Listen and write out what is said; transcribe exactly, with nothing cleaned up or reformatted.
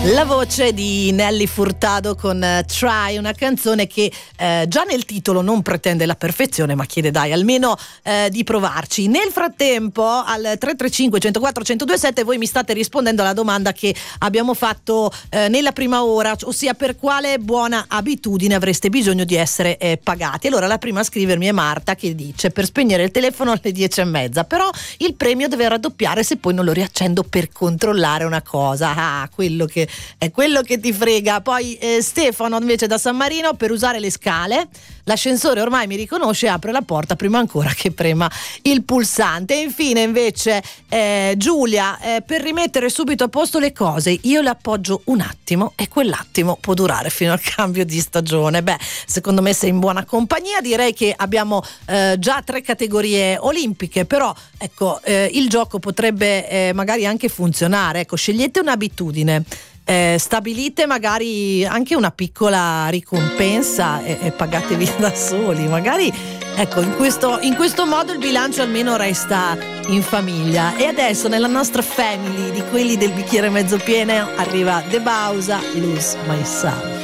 La voce di Nelly Furtado con uh, Try, una canzone che eh, già nel titolo non pretende la perfezione, ma chiede dai almeno eh, di provarci. Nel frattempo al tre tre cinque, uno zero quattro, uno zero due sette voi mi state rispondendo alla domanda che abbiamo fatto eh, nella prima ora, ossia per quale buona abitudine avreste bisogno di essere eh, pagati. Allora la prima a scrivermi è Marta, che dice per spegnere il telefono alle dieci e mezza, però il premio deve raddoppiare se poi non lo riaccendo per controllare una cosa. Ah, quello che è quello che ti frega. Poi eh, Stefano invece da San Marino, per usare le scale l'ascensore ormai mi riconosce e apre la porta prima ancora che prema il pulsante. E infine invece eh, Giulia, eh, per rimettere subito a posto le cose io le appoggio un attimo e quell'attimo può durare fino al cambio di stagione. Beh, secondo me sei in buona compagnia. Direi che abbiamo eh, già tre categorie olimpiche, però ecco eh, il gioco potrebbe eh, magari anche funzionare. Ecco, scegliete un'abitudine, Eh, stabilite magari anche una piccola ricompensa e, e pagatevi da soli, magari ecco in questo, in questo modo il bilancio almeno resta in famiglia. E adesso nella nostra family di quelli del bicchiere mezzo pieno arriva De Bausa, Lose Myself.